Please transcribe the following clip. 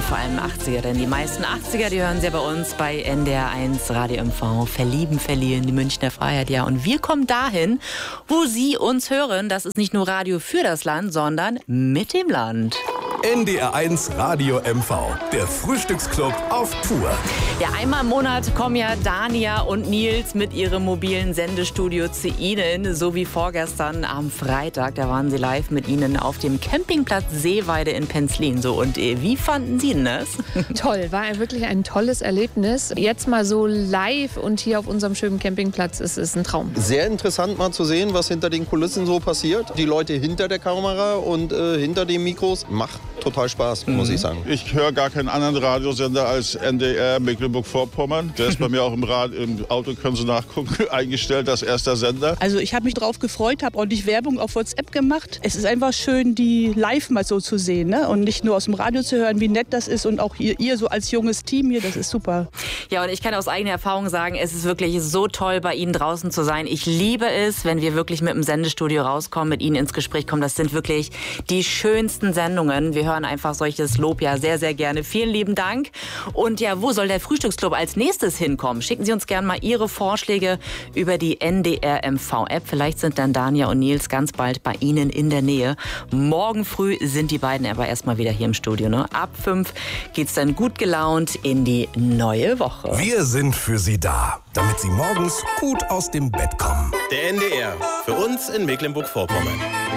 vor allem 80er, denn die meisten 80er, die hören Sie bei uns bei NDR1 Radio MV. Verlieben, verlieren, die Münchner Freiheit, ja. Und wir kommen dahin, wo Sie uns hören. Das ist nicht nur Radio für das Land, sondern mit dem Land. NDR1 Radio MV, der Frühstücksclub auf Tour. Ja, einmal im Monat kommen ja Dania und Nils mit ihrem mobilen Sendestudio zu Ihnen, so wie vorgestern am Freitag. Da waren sie live mit Ihnen auf dem Campingplatz Seeweide in Penzlin. So, und wie fanden Sie denn das? Toll, war wirklich ein tolles Erlebnis. Jetzt mal so live und hier auf unserem schönen Campingplatz ist es ein Traum. Sehr interessant mal zu sehen, was hinter den Kulissen so passiert. Die Leute hinter der Kamera und hinter den Mikros. Macht total Spaß, muss ich sagen. Ich höre gar keinen anderen Radiosender als NDR Mecklenburg-Vorpommern. Der ist bei mir auch im Auto, können Sie nachgucken, eingestellt als erster Sender. Also ich habe mich drauf gefreut, habe ordentlich Werbung auf WhatsApp gemacht. Es ist einfach schön, die live mal so zu sehen, ne? Und nicht nur aus dem Radio zu hören, wie nett das ist. Und auch ihr so als junges Team hier, das ist super. Ja, und ich kann aus eigener Erfahrung sagen, es ist wirklich so toll, bei Ihnen draußen zu sein. Ich liebe es, wenn wir wirklich mit dem Sendestudio rauskommen, mit Ihnen ins Gespräch kommen. Das sind wirklich die schönsten Sendungen. Wir hören einfach solches Lob ja sehr, sehr gerne. Vielen lieben Dank. Und ja, wo soll der Frühstücksclub als nächstes hinkommen? Schicken Sie uns gerne mal Ihre Vorschläge über die NDR MV-App. Vielleicht sind dann Dania und Nils ganz bald bei Ihnen in der Nähe. Morgen früh sind die beiden aber erstmal wieder hier im Studio. Ne? Ab 5 geht's dann gut gelaunt in die neue Woche. Wir sind für Sie da, damit Sie morgens gut aus dem Bett kommen. Der NDR, für uns in Mecklenburg-Vorpommern.